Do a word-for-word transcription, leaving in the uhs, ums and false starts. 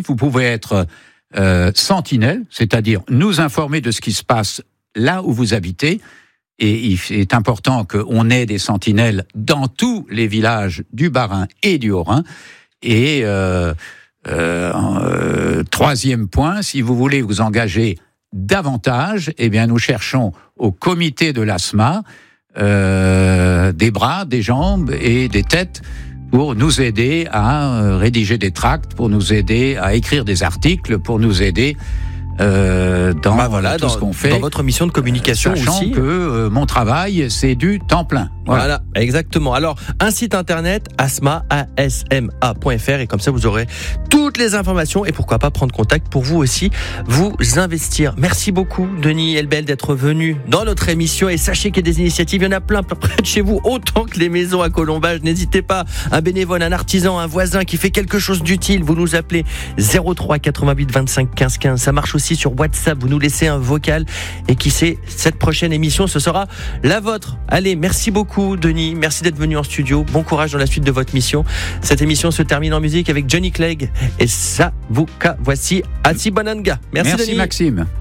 vous pouvez être euh, sentinelle, c'est-à-dire nous informer de ce qui se passe là où vous habitez. Et il est important qu'on ait des sentinelles dans tous les villages du Bas-Rhin et du Haut-Rhin. Et euh, euh, euh, troisième point, si vous voulez vous engager davantage, eh bien nous cherchons au comité de l'A S M A euh, des bras, des jambes et des têtes pour nous aider à rédiger des tracts, pour nous aider à écrire des articles, pour nous aider Euh, dans bah voilà, tout dans, ce qu'on fait, dans votre mission de communication sachant aussi. que euh, mon travail c'est du temps plein. Voilà. Voilà, exactement. Alors, un site internet, asma, a s m a point f r, et comme ça vous aurez toutes les informations et pourquoi pas prendre contact pour vous aussi vous investir. Merci beaucoup Denis Elbel d'être venu dans notre émission, et sachez qu'il y a des initiatives, il y en a plein près de chez vous, autant que les maisons à colombage. N'hésitez pas, un bénévole, un artisan, un voisin qui fait quelque chose d'utile, vous nous appelez zéro trois quatre-vingt-huit vingt-cinq quinze quinze. Ça marche aussi sur WhatsApp, vous nous laissez un vocal, et qui sait, cette prochaine émission ce sera la vôtre. Allez, merci beaucoup Denis, merci d'être venu en studio, bon courage dans la suite de votre mission. Cette émission se termine en musique avec Johnny Clegg et Savuka. Voici Asi Bananga. Merci, merci Denis. Maxime.